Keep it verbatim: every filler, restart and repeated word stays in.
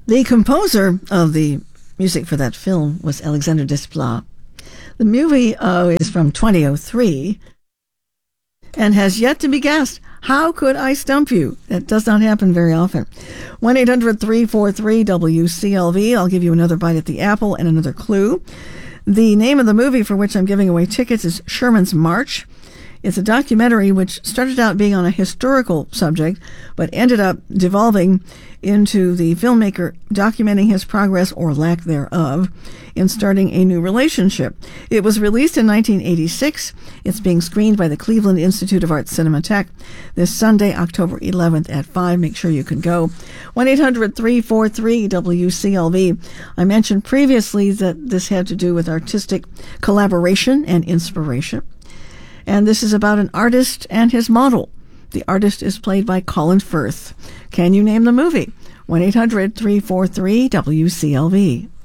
The composer of the music for that film was Alexander Desplat. The movie uh, is from twenty oh three and has yet to be guessed. How could I stump you? That does not happen very often. one eight hundred three four three W C L V. I'll give you another bite at the apple and another clue. The name of the movie for which I'm giving away tickets is Sherman's March. It's a documentary which started out being on a historical subject, but ended up devolving into the filmmaker documenting his progress or lack thereof in starting a new relationship. It was released in nineteen eighty-six. It's being screened by the Cleveland Institute of Art Cinematheque this Sunday, October eleventh at five. Make sure you can go. one eight hundred three four three W C L V. I mentioned previously that this had to do with artistic collaboration and inspiration. And this is about an artist and his model. The artist is played by Colin Firth. Can you name the movie? one eight hundred three four three W C L V.